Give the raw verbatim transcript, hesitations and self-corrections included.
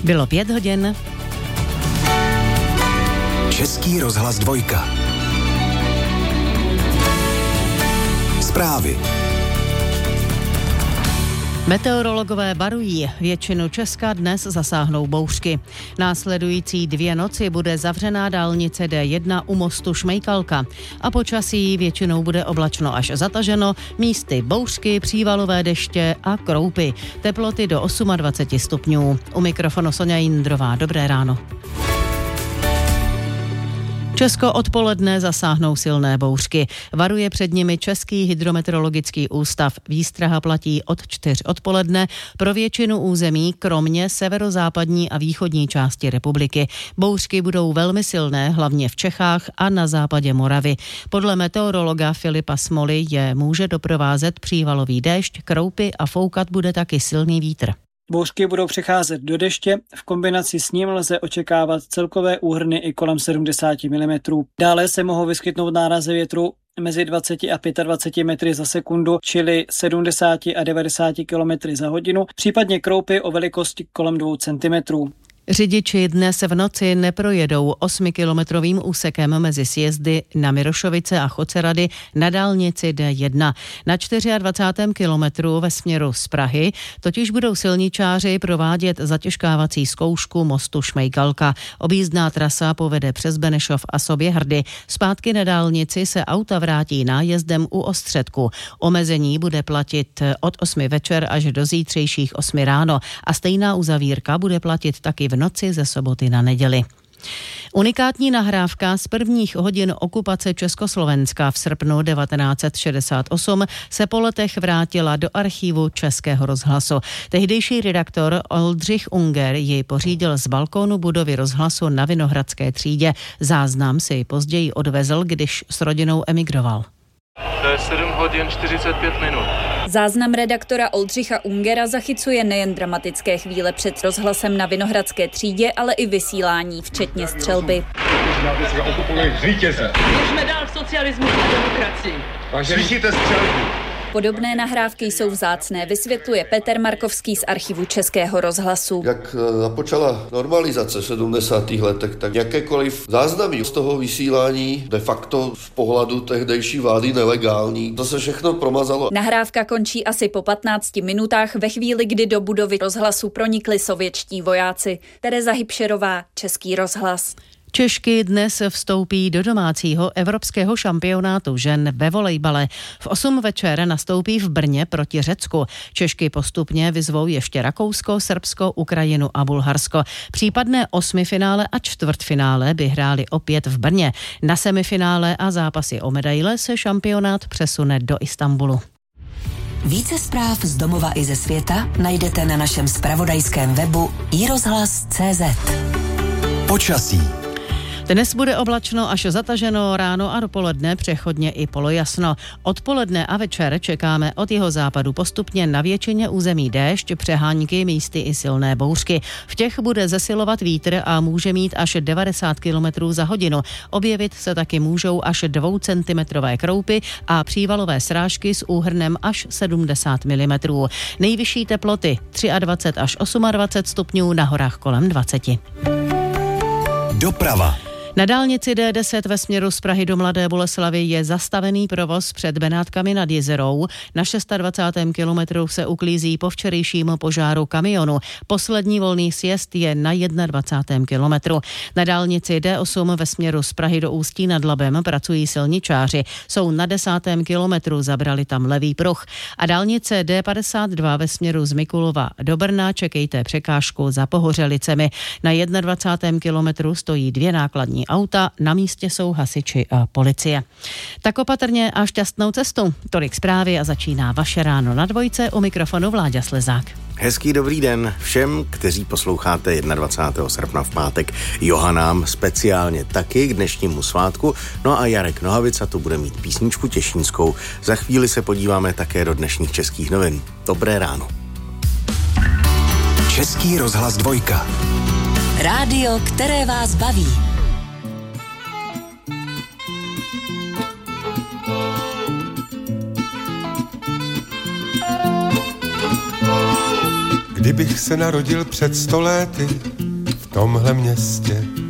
Bylo pět hodin. Český rozhlas dvojka. Zprávy. Meteorologové varují, většinu Česka dnes zasáhnou bouřky. Následující dvě noci bude zavřená dálnice D jedna u mostu Šmejkalka a počasí většinou bude oblačno až zataženo, místy bouřky, přívalové deště a kroupy. Teploty do dvacet osm stupňů. U mikrofonu Soňa Jindrová. Dobré ráno. Česko odpoledne zasáhnou silné bouřky. Varuje před nimi Český hydrometeorologický ústav. Výstraha platí od čtyř odpoledne pro většinu území, kromě severozápadní a východní části republiky. Bouřky budou velmi silné, hlavně v Čechách a na západě Moravy. Podle meteorologa Filipa Smoly je může doprovázet přívalový déšť, kroupy a foukat bude taky silný vítr. Bouřky budou přecházet do deště, v kombinaci s ním lze očekávat celkové úhrny i kolem sedmdesát milimetrů. Dále se mohou vyskytnout nárazy větru mezi dvacet a dvacet pět metry za sekundu, čili sedmdesát a devadesát kilometrů za hodinu, případně kroupy o velikosti kolem dvou centimetrů. Řidiči dnes v noci neprojedou osmikilometrovým úsekem mezi sjezdy na Mirošovice a Chocerady na dálnici D jedna. Na dvacátém čtvrtém kilometru ve směru z Prahy totiž budou silničáři provádět zatěžkávací zkoušku mostu Šmejkalka. Objízdná trasa povede přes Benešov a Soběhrady. Zpátky na dálnici se auta vrátí nájezdem u Ostředku. Omezení bude platit od osmi večer až do zítřejších osmi ráno a stejná uzavírka bude platit taky v noci ze soboty na neděli. Unikátní nahrávka z prvních hodin okupace Československa v srpnu devatenáct set šedesát osm se po letech vrátila do archivu Českého rozhlasu. Tehdejší redaktor Oldřich Unger ji pořídil z balkónu budovy rozhlasu na Vinohradské třídě. Záznam si později odvezl, když s rodinou emigroval. To je sedm hodin čtyřicet pět minut. Záznam redaktora Oldřicha Ungera zachycuje nejen dramatické chvíle před rozhlasem na Vinohradské třídě, ale i vysílání, včetně střelby. Běžme dál v socialismu a demokracii. Slyšíte střelbu? Podobné nahrávky jsou vzácné, vysvětluje Petr Markovský z archivu Českého rozhlasu. Jak započala normalizace v sedmdesátých letech, tak jakékoliv záznamy z toho vysílání de facto z pohledu tehdejší vlády nelegální. To se všechno promazalo. Nahrávka končí asi po patnácti minutách ve chvíli, kdy do budovy rozhlasu pronikli sovětští vojáci. Tereza Hybšerová, Český rozhlas. Češky dnes vstoupí do domácího evropského šampionátu žen ve volejbale. V osm večer nastoupí v Brně proti Řecku. Češky postupně vyzvou ještě Rakousko, Srbsko, Ukrajinu a Bulharsko. Případné osmifinále a čtvrtfinále by hráli opět v Brně. Na semifinále a zápasy o medaile se šampionát přesune do Istanbulu. Více zpráv z domova i ze světa najdete na našem zpravodajském webu i rozhlas tečka cé zet. Počasí. Dnes bude oblačno až zataženo, ráno a dopoledne přechodně i polojasno. Odpoledne a večer čekáme od jeho západu postupně na většině území déšť, přehánky, místy i silné bouřky. V těch bude zesilovat vítr a může mít až devadesát kilometrů za hodinu. Objevit se taky můžou až dvoucentimetrové kroupy a přívalové srážky s úhrnem až sedmdesát milimetrů. Nejvyšší teploty dvacet tři až dvacet osm stupňů, na horách kolem dvacet. Doprava. Na dálnici D deset ve směru z Prahy do Mladé Boleslavi je zastavený provoz před Benátkami nad Jizerou. Na dvacátém šestém kilometru se uklízí po včerejším požáru kamionu. Poslední volný sjezd je na dvacátém prvním kilometru. Na dálnici D osm ve směru z Prahy do Ústí nad Labem pracují silničáři. Jsou na desátém kilometru, zabrali tam levý pruh. A dálnice D padesát dva ve směru z Mikulova do Brna čekejte překážku za Pohořelicemi. Na dvacátém prvním kilometru stojí dvě nákladní auta, na místě jsou hasiči a policie. Tak opatrně a šťastnou cestu. Tolik zprávy a začíná vaše ráno na dvojce, u mikrofonu Vláďa Slezák. Hezký dobrý den všem, kteří posloucháte dvacátého prvního srpna v pátek. Johanám speciálně taky k dnešnímu svátku. No a Jarek Nohavica tu bude mít písničku těšínskou. Za chvíli se podíváme také do dnešních českých novin. Dobré ráno. Český rozhlas dvojka. Rádio, které vás baví. Kdybych se narodil před sto lety v tomhle městě,